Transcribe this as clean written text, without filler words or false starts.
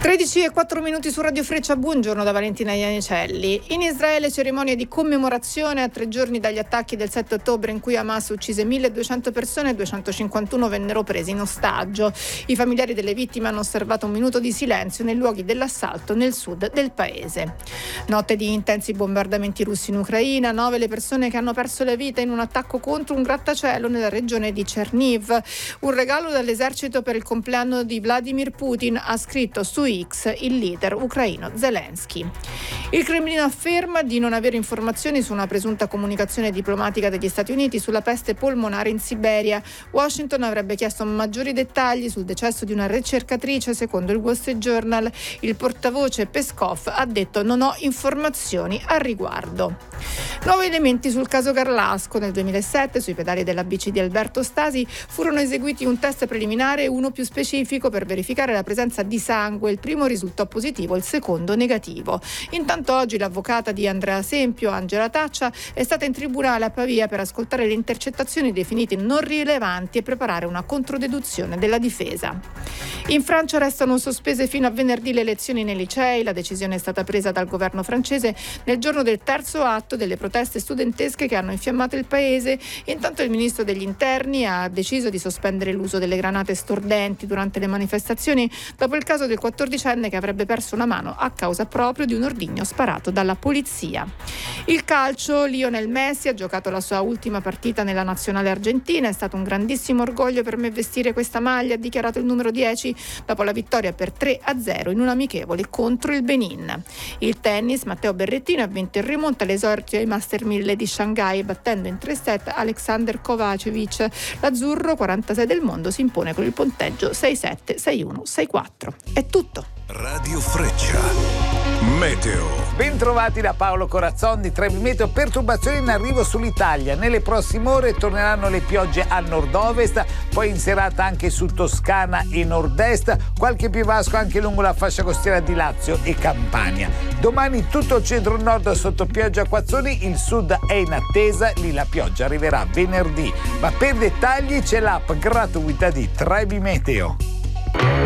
13:04 su Radio Freccia, buongiorno da Valentina Ianicelli. In Israele cerimonia di commemorazione a 3 giorni dagli attacchi del 7 ottobre in cui Hamas uccise 1.200 persone e 251 vennero presi in ostaggio. I familiari delle vittime hanno osservato un minuto di silenzio nei luoghi dell'assalto nel sud del paese. Notte di intensi bombardamenti russi in Ucraina, 9 le persone che hanno perso la vita in un attacco contro un grattacielo nella regione di Cherniv. Un regalo dall'esercito per il compleanno di Vladimir Putin, ha scritto su X il leader ucraino Zelensky. Il Cremlino afferma di non avere informazioni su una presunta comunicazione diplomatica degli Stati Uniti sulla peste polmonare in Siberia. Washington avrebbe chiesto maggiori dettagli sul decesso di una ricercatrice, secondo il Wall Street Journal. Il portavoce Peskov ha detto: non ho informazioni al riguardo. Nuovi elementi sul caso Garlasco. Nel 2007 sui pedali della bici di Alberto Stasi furono eseguiti un test preliminare e uno più specifico per verificare la presenza di sangue. Il primo risultò positivo, il secondo negativo. Intanto oggi l'avvocata di Andrea Sempio, Angela Taccia, è stata in tribunale a Pavia per ascoltare le intercettazioni definite non rilevanti e preparare una controdeduzione della difesa. In Francia restano sospese fino a venerdì le elezioni nei licei. La decisione è stata presa dal governo francese nel giorno del terzo atto delle proteste studentesche che hanno infiammato il paese. Intanto il ministro degli interni ha deciso di sospendere l'uso delle granate stordenti durante le manifestazioni dopo il caso del 14enne che avrebbe perso una mano a causa proprio di un ordigno sparato dalla polizia. Il calcio, Lionel Messi ha giocato la sua ultima partita nella nazionale argentina. È stato un grandissimo orgoglio per me vestire questa maglia, ha dichiarato il numero 10 dopo la vittoria per 3-0 in un amichevole contro il Benin. Il tennis, Matteo Berrettini ha vinto in rimonta l'esordio ai Master 1000 di Shanghai battendo in 3 set Alexander Kovacevic. L'azzurro, 46 del mondo, si impone con il punteggio 6-7, 6-1, 6-4. È tutto. Radio Freccia. Meteo. Bentrovati da Paolo Corazzoni. Trebi meteo, perturbazioni in arrivo sull'Italia. Nelle prossime ore torneranno le piogge a nord-ovest, poi in serata anche su Toscana e nord-est, qualche piovasco anche lungo la fascia costiera di Lazio e Campania. Domani tutto il centro-nord sotto pioggia a acquazzoni, il sud è in attesa, lì la pioggia arriverà venerdì. Ma per dettagli c'è l'app gratuita di Trebi Meteo.